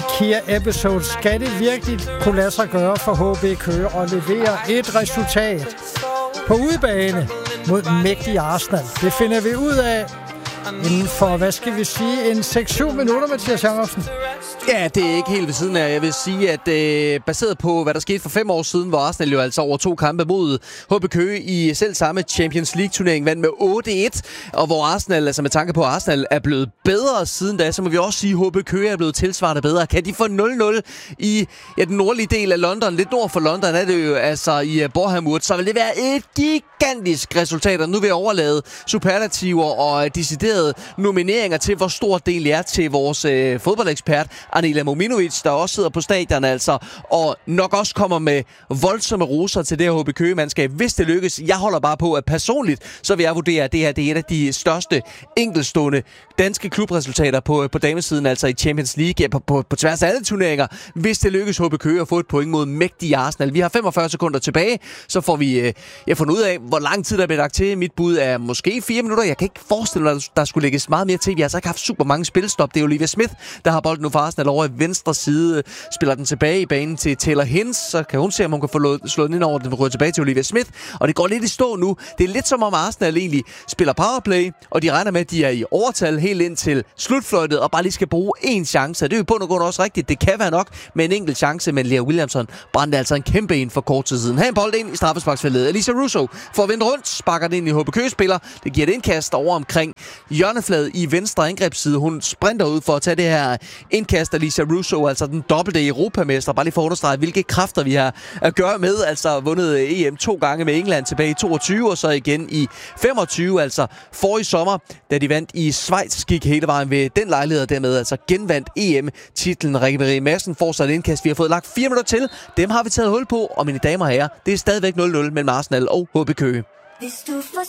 Kia episode. Skal det virkelig kunne lade sig gøre for HB Køge og levere et resultat på udebane mod den mægtige Arsenal? Det finder vi ud af inden for, hvad skal vi sige, en 6-7 minutter, Mathias Jacobsen. Ja, det er ikke helt ved siden af. Jeg vil sige, at baseret på, hvad der skete for 5 år siden, hvor Arsenal jo altså over 2 kampe mod HB Køge i selv samme Champions League-turnering vandt med 8-1, og hvor Arsenal, altså med tanke på, at Arsenal er blevet bedre siden da, så må vi også sige, at HB Køge er blevet tilsvarende bedre. Kan de få 0-0 i den nordlige del af London, lidt nord for London er det jo, altså i Boreham Wood, så vil det være et gigantisk resultat, og nu vil jeg overlade superlativer og deciderede nomineringer til, hvor stor del er til vores fodboldekspert, Anela Mominovic, der også sidder på stadion altså, og nok også kommer med voldsomme roser til det her HB Køge-mandskab, hvis det lykkes. Jeg holder bare på, at personligt, så vil jeg vurdere, at det her det er et af de største enkeltstående danske klubresultater på damesiden, altså i Champions League, på tværs af alle turneringer, hvis det lykkes HB Køge at få et point mod mægtige Arsenal. Vi har 45 sekunder tilbage, så får vi fundet ud af, hvor lang tid der bliver lagt til. Mit bud er måske 4 minutter. Jeg kan ikke forestille mig, at der skulle lægges meget mere til. Vi har altså ikke haft super mange spilstop. Det er Olivia Smith, der har bolden nu for Arsenal over i venstre side, spiller den tilbage i banen til Taylor Hintz, så kan hun se, om hun kan få slået den ind over, den rører tilbage til Olivia Smith, og det går lidt i stå nu. Det er lidt som om Arsenal egentlig spiller powerplay, og de regner med, at de er i overtal helt ind til slutfløjtet, og bare lige skal bruge én chance. Det er jo på noget også rigtigt. Det kan være nok med en enkelt chance, men Lea Williamson brændte altså en kæmpe en for kort tid siden. Han en bold ind i straffesparksfeltet. Elisa Russo får vendt rundt, sparker den ind i HB Køge-spiller. Det giver et indkast over omkring hjørnefladet i venstre angrebsside. Hun sprinter ud for at tage det her indkast af Lisa Russo, altså den dobbelte europamester. Bare lige for at understrege, hvilke kræfter vi har at gøre med. Altså vundet EM 2 gange med England tilbage i 22, og så igen i 25, altså forrige sommer, da de vandt i Schweiz, gik hele vejen ved den lejlighed, og dermed altså genvandt EM-titlen. Rikke Marie Madsen får sig et indkast. Vi har fået lagt 4 minutter til. Dem har vi taget hul på, og mine damer og herrer, det er stadigvæk 0-0 mellem Arsenal og HB Køge.